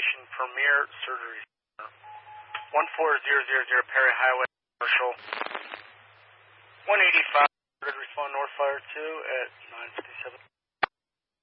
Station Premier Surgery Center. 14000 Perry Highway, Commercial. 185, respond North Fire 2 at 957.